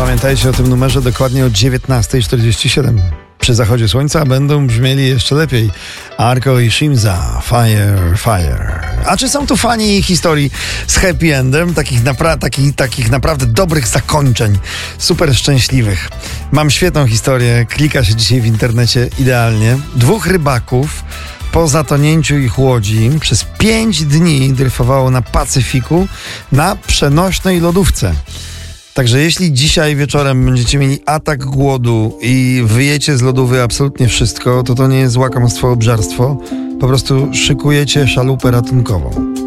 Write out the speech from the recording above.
Pamiętajcie o tym numerze dokładnie o 19:47. Przy zachodzie słońca będą brzmieli jeszcze lepiej Arco i Shimza, Fire, Fire. A czy są tu fani historii z happy endem, takich naprawdę dobrych zakończeń, super szczęśliwych? Mam świetną historię, klika się dzisiaj w internecie idealnie. 2 rybaków po zatonięciu ich łodzi przez 5 dni dryfowało na Pacyfiku na przenośnej lodówce. Także jeśli dzisiaj wieczorem będziecie mieli atak głodu i wyjecie z lodówy absolutnie wszystko, to nie jest łakomstwo, obżarstwo. Po prostu szykujecie szalupę ratunkową.